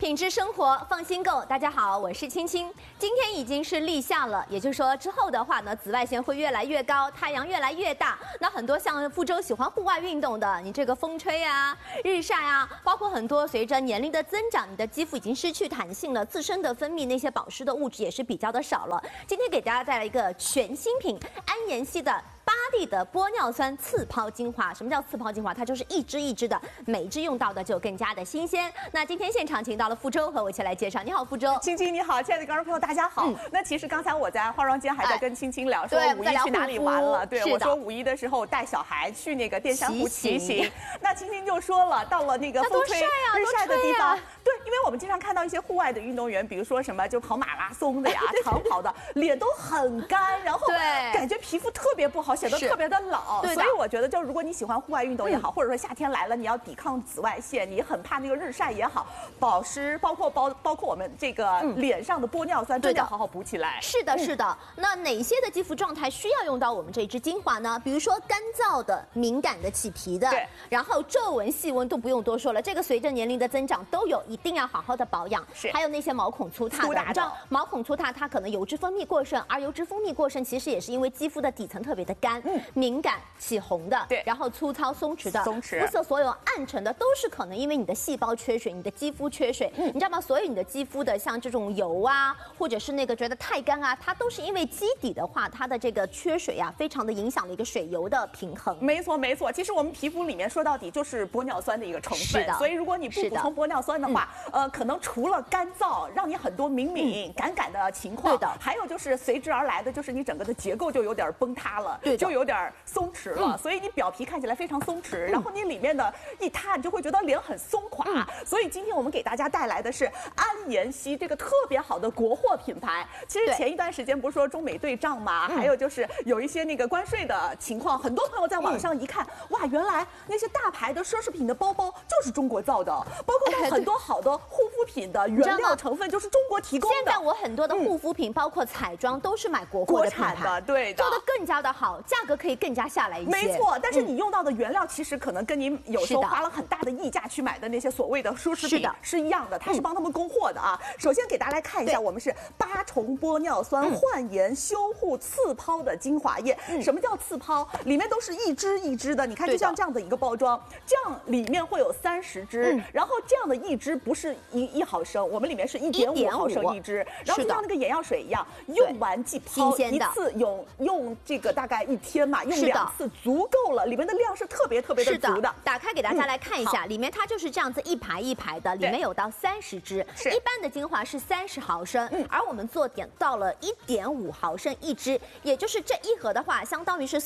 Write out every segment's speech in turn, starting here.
品质生活，放心购。大家好，我是青青。今天已经是立夏了，也就是说之后的话呢，紫外线会越来越高，太阳越来越大。那很多像富州喜欢户外运动的，你这个风吹啊、日晒啊，包括很多随着年龄的增长，你的肌肤已经失去弹性了，自身的分泌那些保湿的物质也是比较的少了。今天给大家带来一个全新品安妍希的巴蒂的玻尿酸次抛精华。什么叫次抛精华？它就是一支一支的，每一支用到的就更加的新鲜。那今天现场请到了富州，和我一起来介绍。你好，富州。 青青你好，亲爱的观众朋友大家好。那其实刚才我在化妆间还在跟青青聊，说五一去哪里玩了。对，我说五一的时候带小孩去那个淀山湖骑行。那青青就说了，到了那个风吹日晒的地方，对，因为我们经常看到一些户外的运动员，比如说什么就跑马拉松的呀、长跑的，脸都很干，然后感觉皮肤特别不好，显得特别的老。所以我觉得，就如果你喜欢户外运动也好，或者说夏天来了你要抵抗紫外线，你很怕那个日晒也好，保湿包括我们这个脸上的玻尿酸，真的要好好补起来。 是的，是的。那哪些的肌肤状态需要用到我们这一支精华呢？比如说干燥的、敏感的、起皮的， 对， 然后皱纹、细纹都不用多说了，这个随着年龄的增长都有，一定要好好的保养。 是， 还有那些毛孔粗大的，你知道毛孔粗大，它可能油脂分泌过剩，而油脂分泌过剩其实也是因为肌肤的底层特别的干、敏感、起红的， 对， 然后粗糙松弛的，肤色所有暗沉的，都是可能因为你的细胞缺水，你的肌肤缺水，你知道吗？所有你的肌肤的像这种油啊，或者是那个觉得太干啊，它都是因为基底的话，它的这个缺水啊，非常的影响了一个水油的平衡。 没错，没错。其实我们皮肤里面说到底就是玻尿酸的一个成分，所以如果你不补充玻尿酸的话，可能除了干燥，让你很多敏感的情况，对的，还有就是随之而来的就是你整个的结构就有点崩塌了，对，就有点松弛了，所以你表皮看起来非常松弛，然后你里面的一塌，你就会觉得脸很松垮。所以今天我们给大家带来的是安妍希这个特别好的国货品牌。其实前一段时间不是说中美对账嘛，还有就是有一些那个关税的情况，很多朋友在网上一看，哇，原来那些大牌的奢侈品的包包就是中国造的，包括很多好的护肤品的原料成分就是中国提供的。 现在我很多的护肤品，包括彩妆，都是买国货的品牌的， 对的， 做的更加的好，价格可以更加下来一些。 没错，但是你用到的原料其实可能跟你有时候花了很大的溢价去买的那些所谓的奢侈品是一样的，它是帮他们供货的啊。首先给大家来看一下，我们是8重玻尿酸焕颜修护次抛的精华液。什么叫次抛？里面都是一支一支的，你看就像这样的一个包装，这样里面会有30支，然后这样的一支不是1毫升，我们里面是1.5毫升一支，然后就像那个眼药水一样，用完即抛，一次用这个大概1天嘛，用2次足够了，里面的量是特别的足的。 打开给大家来看一下，里面它就是这样子一排一排的，里面有到30支，一般的精华是30毫升，而我们做点到了1.5毫升一支，也就是这一盒的话，相当于是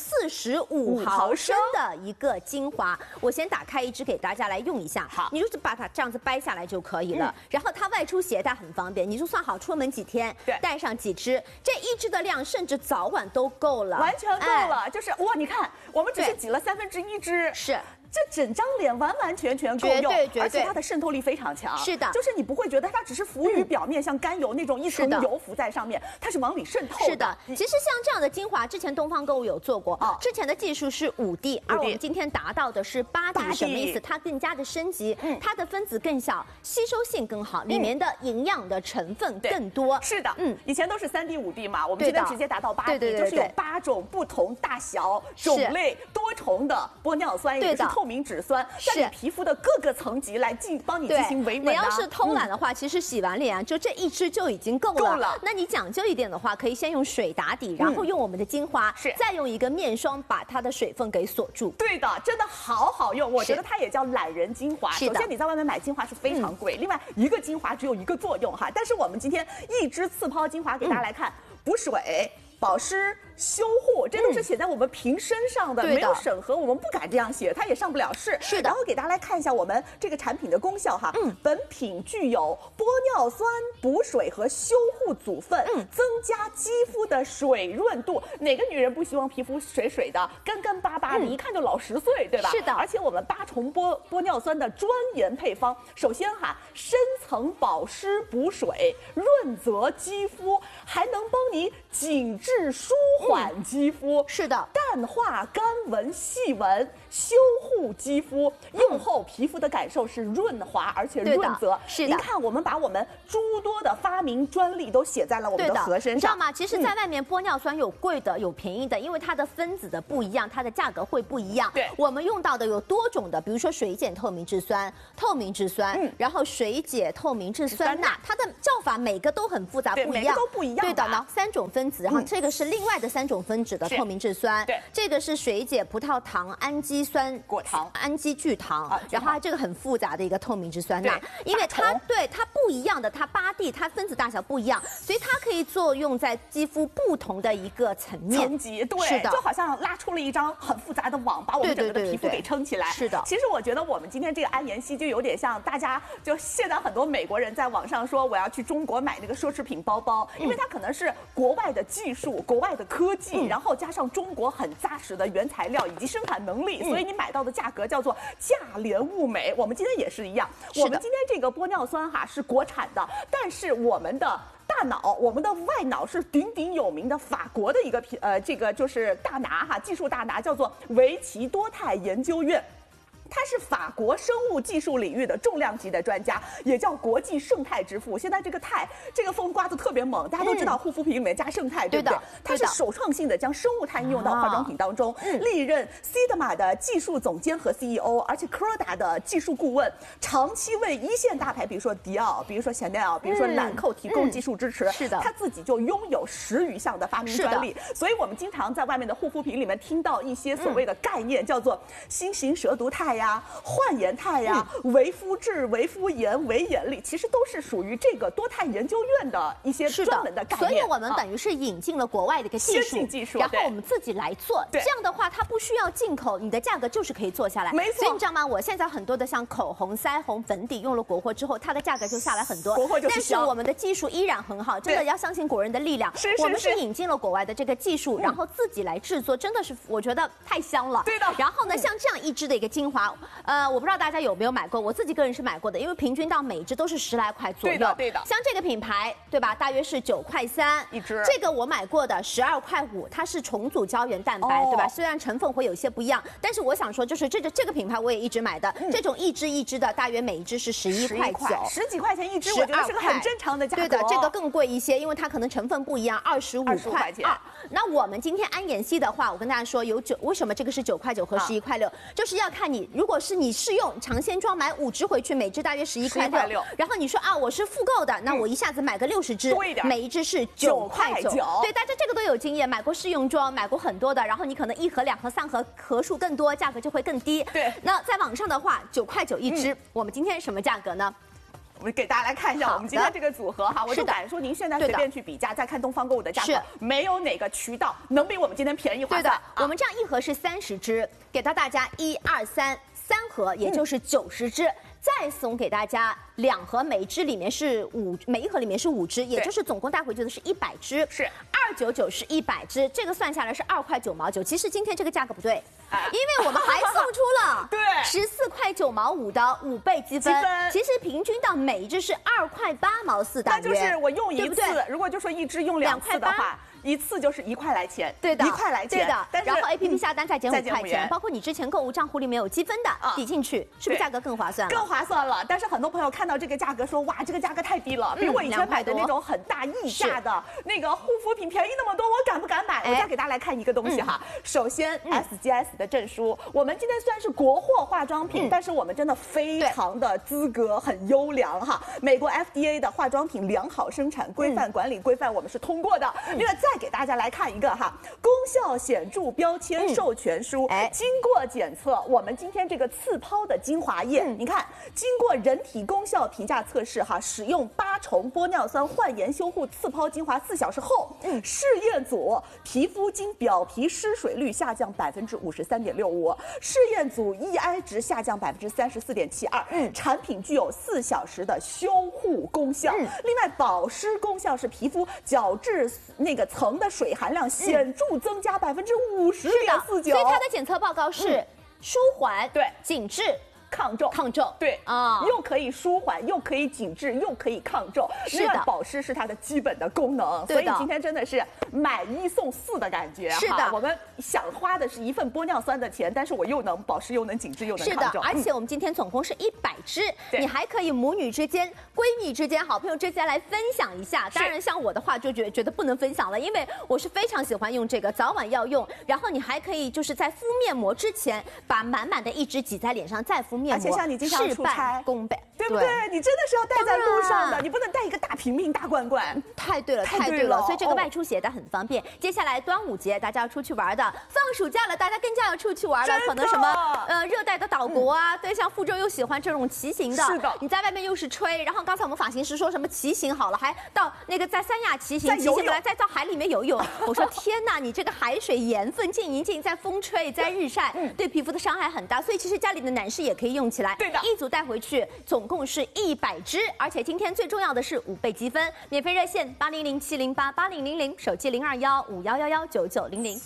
45毫升的一个精华。我先打开一支给大家来用一下，好，你就是把它这样子掰下来就可以了。然后它外出携带很方便，你就算好出门几天，带上几支，这一支的量甚至早晚都够了， 完全够了。就是哇，你看我们只是挤了1/3支， 是。 这整张脸完全够用，而且它的渗透力非常强。 是的， 就是你不会觉得它只是浮于表面，像甘油那种一层油浮在上面，它是往里渗透的。 是的，其实像这样的精华，之前东方购物有做过，之前的技术是5D，而我们今天达到的是8D，什么意思？它更加的升级，它的分子更小，吸收性更好，里面的营养的成分更多。 是的，以前都是3D、5D 嘛，我们今天直接达到8D，就是有8种不同大小、种类、多重的玻尿酸，也就是透明质酸，在你皮肤的各个层级来帮你进行维稳。 你要是偷懒的话，其实洗完脸啊，就这一支就已经够了。那你讲究一点的话，可以先用水打底，然后用我们的精华，再用一个面霜把它的水分给锁住。 对的，真的好好用，我觉得它也叫懒人精华。首先你在外面买精华是非常贵，另外一个精华只有一个作用哈，但是我们今天一支次抛精华给大家来看，补水、保湿、修护，这都是写在我们瓶身上的，没有审核，我们不敢这样写，它也上不了市。 是的。 然后给大家来看一下我们这个产品的功效哈，本品具有玻尿酸补水和修护组分，增加肌肤的水润度。哪个女人不希望皮肤水水的、干巴巴的，一看就老10岁，对吧？ 是的。 而且我们8重玻尿酸的专研配方，首先哈，深层保湿补水，润泽肌肤，还能帮你紧致舒缓肌肤。 是的， 淡化干纹、细纹，修护肌肤。用后皮肤的感受是润滑而且润泽。 是的， 您看，我们把我们诸多的发明专利都写在了我们的盒身上， 你知道吗？其实，在外面玻尿酸有贵的，有便宜的，因为它的分子的不一样，它的价格会不一样。 对， 我们用到的有多种的，比如说水碱透明质酸、透明质酸，然后水解透明质酸钠，它的叫法每个都很复杂，不一样， 都不一样。 对的呢，3种分子，然后这个是另外的3种分子的透明质酸， 对， 这个是水解葡萄糖氨基酸果糖、 氨基聚糖，然后它这个很复杂的一个透明质酸钠，因为它不一样的，它8D 它分子大小不一样，所以它可以作用在肌肤不同的一个层级，对， 是的， 就好像拉出了一张很复杂的网，把我们整个的皮肤给撑起来。 是的， 其实我觉得我们今天这个安妍希就有点像大家，就现在很多美国人在网上说我要去中国买那个奢侈品包包，因为它可能是国外的技术、国外的科技，然后加上中国很扎实的原材料以及生产能力，所以你买到的价格叫做价廉物美。我们今天也是一样，我们今天这个玻尿酸是国产的，但是我们的大脑，我们的外脑是鼎鼎有名的法国的一个这个就是大拿技术大拿，叫做维奇多肽研究院。他是法国生物技术领域的重量级的专家，也叫国际胜肽之父。现在这个肽，这个风刮得特别猛，大家都知道护肤品里面加胜肽，对不对？他是首创性的将生物肽应用到化妆品当中，历任 Sigma 的技术总监和 CEO， 而且 Croda 的技术顾问，长期为一线大牌，比如说迪奥，比如说 Chanel， 比如说兰蔻提供技术支持。 是的， 他自己就拥有10余项的发明专利，所以我们经常在外面的护肤品里面听到一些所谓的概念，叫做新型蛇毒肽焕颜肽维肤质、维肤颜、维眼力，其实都是属于这个多肽研究院的一些专门的概念。 所以我们等于是引进了国外的一个技术，然后我们自己来做。这样的话，它不需要进口，你的价格就是可以做下来。 没错。 所以你知道吗？我现在很多的像口红、腮红、粉底用了国货之后，它的价格就下来很多。 国货就是香。 但是我们的技术依然很好，真的要相信国人的力量。我们是引进了国外的这个技术，然后自己来制作，真的是我觉得太香了。 对的。 然后呢，像这样一支的一个精华，我不知道大家有没有买过，我自己个人是买过的，因为平均到每一支都是10来块左右。 对的。 像这个品牌，对吧？大约是9块3 一支。 这个我买过的12块5，它是重组胶原蛋白，对吧？虽然成分会有些不一样，但是我想说，就是这个品牌我也一直买的，这种一支的，大约每一支是11块9 ，10几块钱一支，我觉得是个很正常的价格。 对的，这个更贵一些，因为它可能成分不一样，25块钱。那我们今天安妍希的话，我跟大家说为什么这个是9块9和11块6，就是要看你，如果是你试用长线装买5支回去，每支大约11块6，然后你说我是复购的，那我一下子买个60支，每一支是9块9。对，大家这个都有经验，买过试用装，买过很多的，然后你可能1盒、2盒、3盒盒数更多，价格就会更低。 对， 那在网上的话，9块9一支，我们今天什么价格呢？ 我们给大家来看一下我们今天这个组合我就敢说，您现在随便去比价，再看东方购物的价格，没有哪个渠道能比我们今天便宜划算。 对的，我们这样一盒是30支，给到大家1、2、3盒，也就是90支。再送给大家2盒，每一支里面是每一盒里面是5支，也就是总共带回去的是100支， 是 299是100支，这个算下来是2块9毛9。其实今天这个价格不对，因为我们还送出了14块9毛5的5倍积分，其实平均到每一支是2块8毛4大约。 那就是我用一次，如果就说一支用2次的话。一次就是1块来钱， 对的， 1块来钱， 对的。然后 APP 下单再减5块钱，包括你之前购物账户里面有积分的，抵进去，是不是价格更划算了？ 更划算了。但是很多朋友看到这个价格说，哇，这个价格太低了，比我以前买的那种很大溢价的那个护肤品便宜那么多，我敢不敢买？我再给大家来看一个东西首先 SGS 的证书，我们今天虽然是国货化妆品，但是我们真的非常的资格很优良美国 FDA 的化妆品良好生产规范管理规范我们是通过的。另外再给大家来看一个功效显著标签授权书，经过检测，我们今天这个次抛的精华液，你看，经过人体功效评价测试使用8重玻尿酸焕颜修护次抛精华4小时后，试验组皮肤经表皮失水率下降53.65%，试验组 EI 值下降34.72%，产品具有4小时的修护功效。另外，保湿功效是皮肤角质那个层的水含量显著增加50.49%， 所以它的检测报告是舒缓、紧致、 抗皱，对啊，又可以舒缓，又可以紧致，又可以抗皱。热保湿是它的基本的功能，所以今天真的是买1送4的感觉。 是的， 我们想花的是一份玻尿酸的钱，但是我又能保湿，又能紧致，又能抗皱。 而且我们今天总共是100支，你还可以母女之间、闺蜜之间、好朋友之间来分享一下。当然，像我的话就觉得不能分享了，因为我是非常喜欢用这个，早晚要用。然后你还可以就是在敷面膜之前，把满满的1支挤在脸上，再敷面膜。 而且像你经常出差， 功倍， 对不对？你真的是要带在路上的，你不能带一个大瓶瓶、大罐罐。 太对了，太对了。所以这个外出携带很方便。接下来端午节大家要出去玩的，放暑假了，大家更加要出去玩了。可能什么热带的岛国啊，对，像富州又喜欢这种骑行的。 是的， 你在外面又是吹，然后刚才我们发型师说什么骑行好了，还到那个在三亚骑行，骑行回来再到海里面游泳。我说天哪，你这个海水盐分进一进，在风吹，在日晒，对皮肤的伤害很大。所以其实家里的男士也可以用起来。 对的， 一组带回去，总共是100支，而且今天最重要的是5倍积分，免费热线800-708-8000，手机021-5111-9900。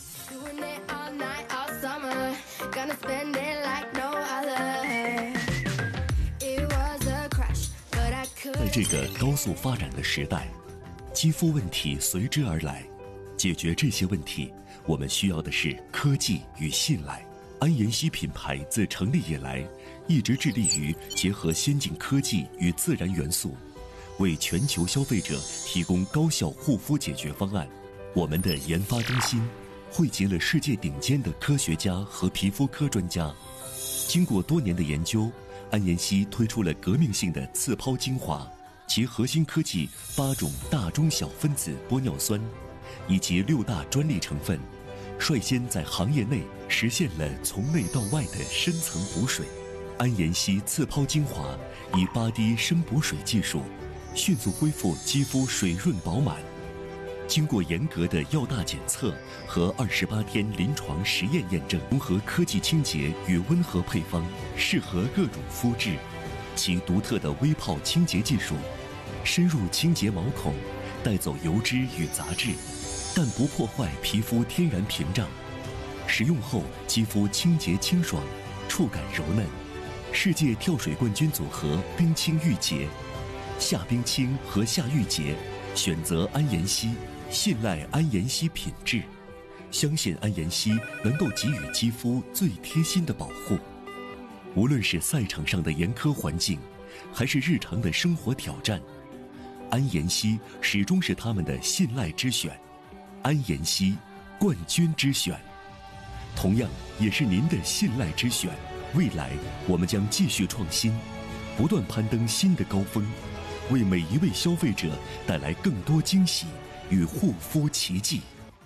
在这个高速发展的时代，肌肤问题随之而来。解决这些问题，我们需要的是科技与信赖。安妍希品牌自成立以来，一直致力于结合先进科技与自然元素，为全球消费者提供高效护肤解决方案。我们的研发中心汇集了世界顶尖的科学家和皮肤科专家，经过多年的研究，安妍希推出了革命性的刺抛精华，其核心科技8种大中小分子玻尿酸，以及6大专利成分，率先在行业内实现了从内到外的深层补水。安妍希刺抛精华以8滴深补水技术，迅速恢复肌肤水润饱满。经过严格的药大检测和28天临床实验验证，融合科技清洁与温和配方，适合各种肤质。其独特的微泡清洁技术，深入清洁毛孔，带走油脂与杂质，但不破坏皮肤天然屏障。使用后，肌肤清洁清爽，触感柔嫩。世界跳水冠军组合冰清玉洁，夏冰清和夏玉洁，选择安妍希，信赖安妍希品质，相信安妍希能够给予肌肤最贴心的保护。无论是赛场上的严苛环境，还是日常的生活挑战，安妍希始终是他们的信赖之选。安妍希，冠军之选，同样也是您的信赖之选。未来我们将继续创新，不断攀登新的高峰，为每一位消费者带来更多惊喜与护肤奇迹。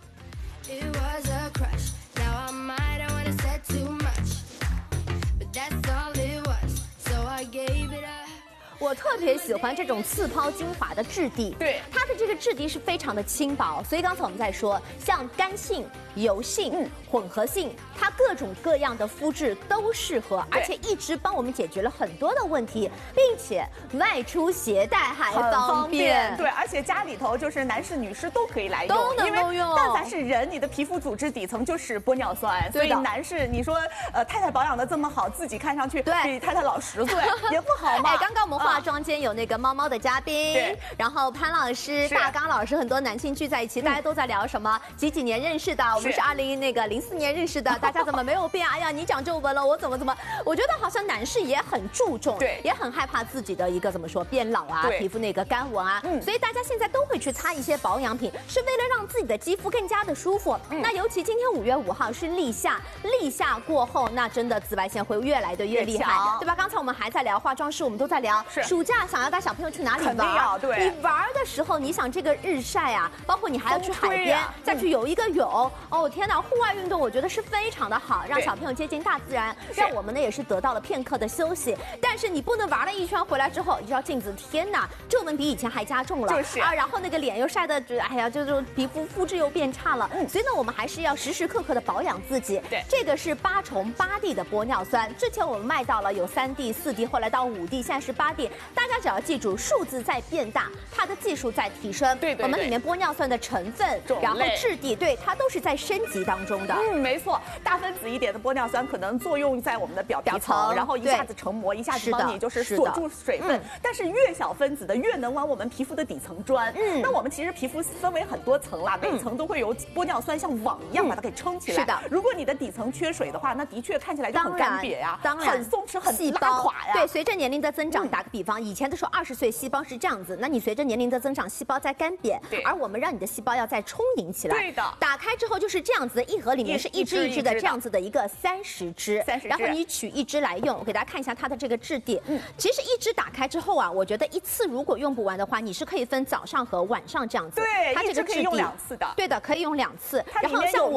我特别喜欢这种刺抛精华的质地， 对， 它的这个质地是非常的轻薄，所以刚才我们在说，像干性、油性、混合性，它各种各样的肤质都适合，而且一直帮我们解决了很多的问题，并且外出携带还方便。 对，而且家里头就是男士、女士都可以来用， 都能够用。 但凡是人，你的皮肤组织底层就是玻尿酸，所以男士，你说太太保养的这么好，自己看上去比太太老10岁也不好嘛。 哎，刚刚我们化妆间有那个猫猫的嘉宾，然后潘老师、大刚老师，很多男性聚在一起，大家都在聊什么几年认识的，我们是2004年认识的，大家怎么没有变？哎呀，你长皱纹了，我怎么？我觉得好像男士也很注重， 对， 也很害怕自己的一个怎么说变老啊，皮肤那个干纹啊，所以大家现在都会去擦一些保养品，是为了让自己的肌肤更加的舒服。那尤其今天5月5号是立夏，立夏过后，那真的紫外线会越来的越厉害，对吧？刚才我们还在聊化妆师，我们都在聊暑假想要带小朋友去哪里玩？ 对， 你玩的时候，你想这个日晒啊，包括你还要去海边，再去游一个泳，哦天哪，户外运动我觉得是非常的好，让小朋友接近大自然，让我们呢也是得到了片刻的休息。但是你不能玩了一圈回来之后，一照镜子，天哪，皱纹比以前还加重了，然后那个脸又晒的，哎呀，就是皮肤肤质又变差了。所以呢，我们还是要时时刻刻的保养自己。 对， 这个是8重8D 的玻尿酸，之前我们卖到了有3D、4D，后来到5D，现在是8D。 以大家只要记住，数字在变大，它的技术在提升。 对， 我们里面玻尿酸的成分，然后质地，对它都是在升级当中的。 没错，大分子一点的玻尿酸可能作用在我们的表皮层，然后一下子成膜，一下子帮你就是锁住水分。但是越小分子的越能往我们皮肤的底层钻。那我们其实皮肤分为很多层啦，每层都会有玻尿酸像网一样把它给撑起来。 是的， 如果你的底层缺水的话，那的确看起来就很干瘪呀， 当然很松弛，很拉垮呀。 对，随着年龄的增长，打个比方，以前的时候20岁细胞是这样子，那你随着年龄的增长，细胞在干瘪，而我们让你的细胞要再充盈起来。 对的， 打开之后就是这样子，一盒里面是一支一支的这样子的一个30支，然后你取一支来用。我给大家看一下它的这个质地。其实一支打开之后啊，我觉得一次如果用不完的话，你是可以分早上和晚上这样子。 对，它这个可以用2次的。 对的，可以用2次。 然后像